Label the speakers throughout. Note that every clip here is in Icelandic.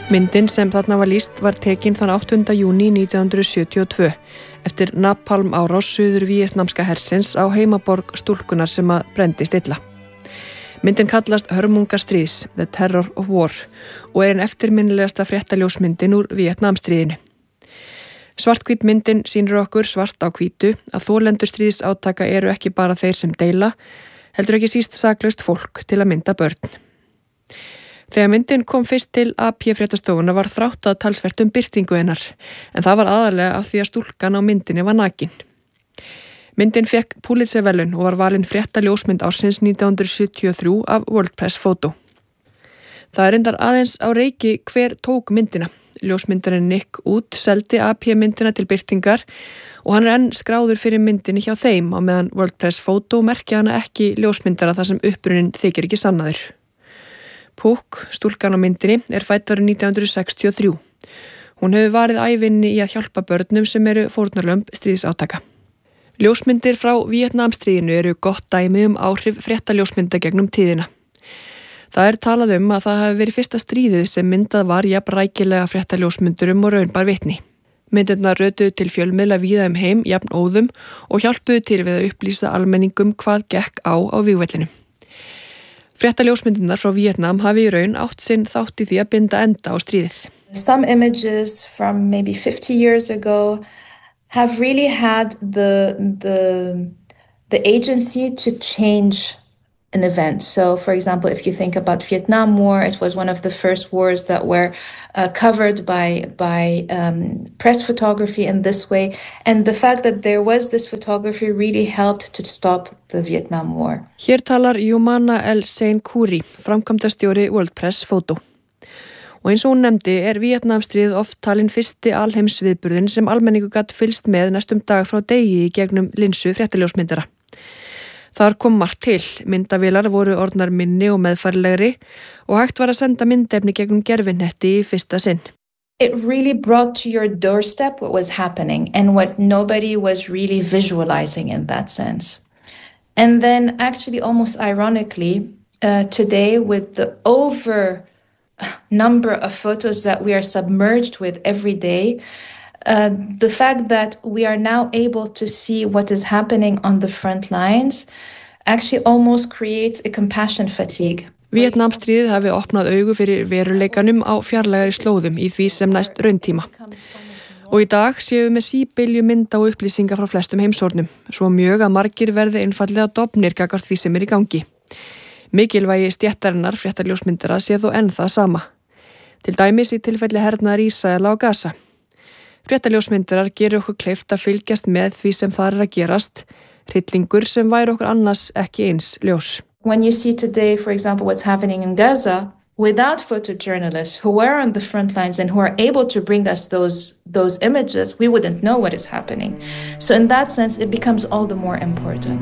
Speaker 1: Myndin sem þarna var lýst var tekin þann 8. júní 1972 eftir napalm árás suður víetnamska hersins á heimaborg stúlkunar sem að brenndist illa. Myndin kallast Hörmungar stríðs, The Terror of War, og er en eftirminnilegasta fréttaljósmyndin úr Víetnamstríðinu. Svarthvít myndin sýnir okkur svart á hvítu að þolendur stríðsátaka eru ekki bara þeir sem deila, heldur ekki síst saklaust fólk til að mynda börn. Þegar myndin kom fyrst til AP-fréttastofuna var þrátt að talsvert birtingu hennar, en það var aðalega af því að stúlkan á myndinni var nakin. Myndin fekk Pulitzer-verðlaun og var valin fréttaljósmynd ársins 1973 af World Press Photo. Það er reyndar aðeins á reiki hver tók myndina. Ljósmyndarinn Nick Wood seldi AP-myndina til birtingar og hann er enn skráður fyrir myndinni hjá þeim á meðan World Press Photo merkja hana ekki ljósmyndara þar sem upprunnin þykir ekki sannaður. Púk, stúlkan á myndinni, er fædd árið 1963. Hún hefur varið ævinni í að hjálpa börnum sem eru fórnarlömb stríðsátaka. Ljósmyndir frá Víetnamstríðinu eru gott dæmi áhrif fréttaljósmynda gegnum tíðina. Það er talað að það hafi verið fyrsta stríðið sem myndað var jafn rækilega fréttaljósmyndurum og raunbar vitni. Myndirnar rötuðu til fjölmiðla víða heim jafn óðum og hjálpuðu til við að upplýsa almenningum hvað gekk á vígvellinu. Fréttaljósmyndirnar frá Víetnam hafi í raun átt sinn þátt í því að binda enda á stríðið.
Speaker 2: Some images from maybe 50 years ago have really had the agency to change an event. So, for example, if you think about Vietnam War, it was one of the first wars that were covered by press photography in this way. And the fact that there was this photography really helped to stop the Vietnam War.
Speaker 1: Hér talar Yumana El Sein Khoury, framkvæmdastjóri World Press Photo. Og eins og hún nefndi er Víetnamstríð oft talin fyrsti alheimsviðburðin sem almenningu gat fylgst með næstum dag frá degi í gegnum linsu fréttaljósmyndara. Þar kom margt til, myndavélar voru orðnar minni og meðfærilegri og hægt var að senda myndefni gegnum gervinetti í fyrsta sinn.
Speaker 2: It really brought to your doorstep what was happening and what nobody was really visualizing in that sense. And then actually almost ironically, today with the number of photos that we are submerged with every day, the fact that we are now able to see what is happening on the front lines actually almost creates a compassion fatigue.
Speaker 1: Víetnamstríðið hafi opnað augu fyrir veruleikanum á fjarlægari slóðum í því sem næst rauntíma. Og í dag séu með síbylju mynda og upplýsinga frá flestum heimshornum, svo mjög að margir verði einfallega dofnir gagnvart því sem í gangi. Mikilvægi stéttarinnar fréttaljósmyndara sé þó enn það sama. Til dæmis í tilfelli hernaðar Ísraela og Gaza. Fréttaljósmyndarar gerir okkur kleift að fylgjast með því sem þar að gerast, hryllingur sem væri okkur annars ekki eins ljós.
Speaker 2: When you see today, for example, what's happening in Gaza, without photojournalists who are on the front lines and who are able to bring us those images, we wouldn't know what is happening. So in that sense, it becomes all the more important.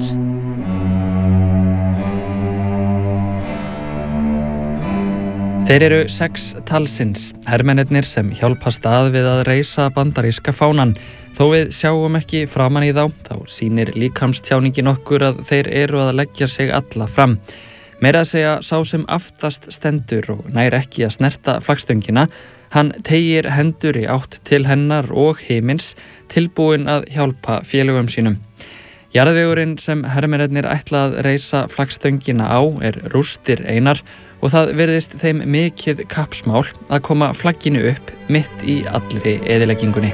Speaker 3: Þeir eru 6 talsins, hermennirnir sem hjálpast við að reisa bandaríska fánan. Þó við sjáum ekki framan í þá sýnir líkamstjáningin okkur að þeir eru að leggja sig alla fram. Meira að segja sá sem aftast stendur og nær ekki að snerta flaggstöngina, hann teygir hendur í átt til hennar og himins, tilbúinn að hjálpa félögum sínum. Jarðvegurinn sem hermennirnir ætla að reisa flaggstöngina á er rústir einar og það virðist þeim mikið kappsmál að koma flagginu upp mitt í allri eyðileggingunni.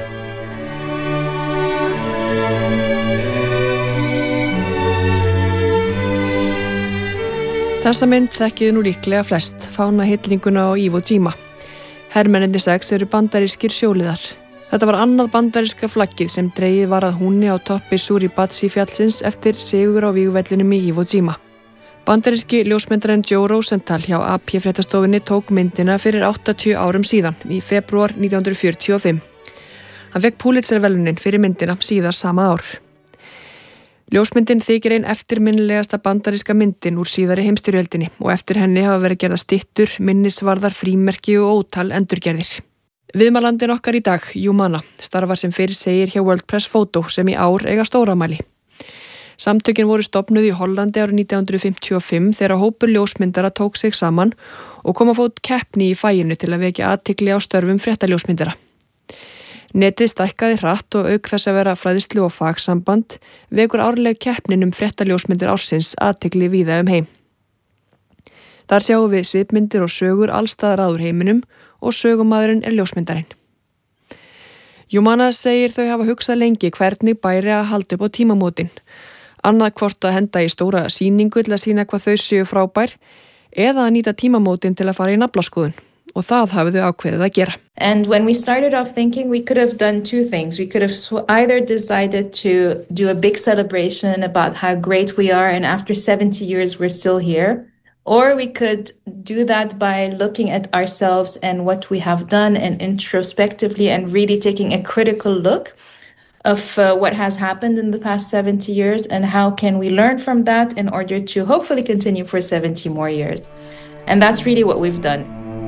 Speaker 1: Þessa mynd þekkið nú líklega flest, fánahillinguna á Iwo Jima. Hermennirnir 6 eru bandarískir sjóliðar. Þetta var annað bandaríska flaggið sem dregið var að húni á toppi Suribachi fjallsins eftir sigur á vígvellinum í Iwo Jima. Bandaríski ljósmyndarinn Joe Rosenthal hjá AP-fréttastofunni tók myndina fyrir 80 árum síðan, í febrúar 1945. Hann fékk Pulitzer-verðlaunin fyrir myndina síðar sama ár. Ljósmyndin þykir ein eftirminnilegasta bandaríska myndin úr síðari heimsstyrjöldinni og eftir henni hafa verið gerðar styttur, minnisvarðar, frímerki og ótal endurgerðir. Viðmælandinn okkar í dag, Yumana, starfar sem fyrir segir hjá World Press Photo sem í ár eiga stóramæli. Samtökin voru stofnuð í Hollandi árið 1955 þegar hópur ljósmyndara tók sig saman og kom að fót keppni í faginu til að vekja athygli á störfum fréttaljósmyndara. Netið stækkaði hratt og auk þess að vera fræðslu og fagsamband vekur árleg keppnin fréttaljósmyndir ársins athygli víða heim. Þar sjáum við svipmyndir og sögur allstaðar að úr heiminum og sögumaðurinn ljósmyndarinn. Jumana segir þau hafa hugsað lengi hvernig bæri að halda upp á tímamótin. Annað hvort að henda í stóra sýningu til að sýna hvað þau séu frábær eða að nýta tímamótin til að fara í naflaskoðun. Og það hafið þau ákveðið að gera.
Speaker 2: And when we started off thinking, we could have done two things. We could have either decided to do a big celebration about how great we are and after 70 years we're still here. Or we could do that by looking at ourselves and what we have done and introspectively and really taking a critical look of what has happened in the past 70 years and how can we learn from that in order to hopefully continue for 70 more years. And that's really what we've done.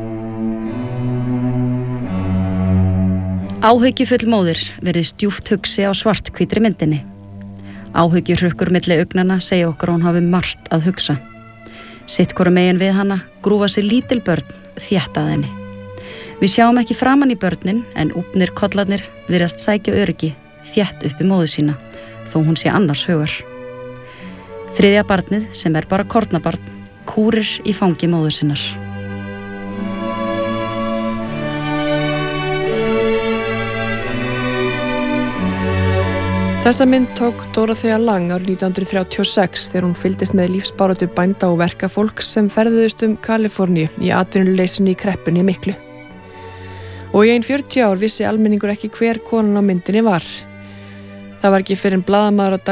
Speaker 4: Áhyggjufull móðir verið djúpt hugsi á svarthvítri myndinni. Áhyggjuhrukkur milli augnanna segja okkur að hún hafi margt að hugsa. Sitt hvoru megin við hana grúfa sér lítil börn þétt að henni. Við sjáum ekki framan í börnin en úpnir kollarnir virðast sækja öryggi þétt uppi móðu sína þó hún sé annars hugar. Þriðja barnið sem bara kornabarn kúrir í fangi móður sinnar.
Speaker 1: Þessa mynd tók Dorothea Lange árið 1936 þegar hún fylgdist með lífsbaráttu bænda og verkafólks sem ferðuðust Kaliforníu í atvinnuleysinu í kreppunni miklu. Og í 40 ár vissi almenningur ekki hver konan á myndinni var. Það var ekki fyrr en blaðamaður á